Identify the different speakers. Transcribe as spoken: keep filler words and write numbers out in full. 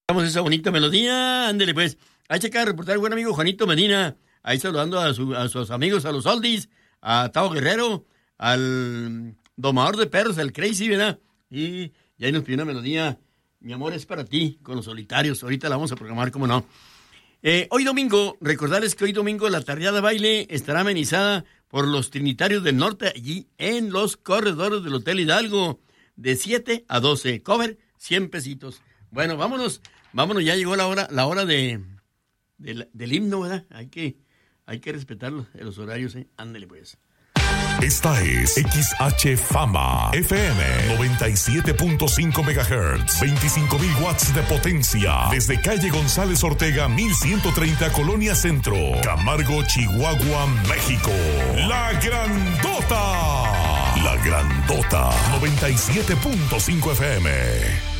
Speaker 1: Vamos esa bonita melodía, ándele pues. Ahí se acaba de reportar el buen amigo Juanito Medina, ahí saludando a, su, a sus amigos, a los oldies, a Tavo Guerrero, al domador de perros, al Crazy, ¿verdad? Y, y ahí nos pidió una melodía, Mi amor es para ti, con los solitarios. Ahorita la vamos a programar, cómo no. Eh, hoy domingo, recordarles que hoy domingo la tardeada baile estará amenizada por los Trinitarios del Norte, allí en los corredores del Hotel Hidalgo, de siete a doce. Cover, cien pesitos. Bueno, vámonos, vámonos, ya llegó la hora, la hora de, de del himno, ¿verdad? Hay que, hay que respetar los, los horarios, ¿eh? Ándale, pues.
Speaker 2: Esta es X H Fama F M noventa y siete punto cinco megahertz, veinticinco mil watts de potencia, desde calle González Ortega mil ciento treinta, Colonia Centro, Camargo, Chihuahua, México. La Grandota, La Grandota, noventa y siete punto cinco F M.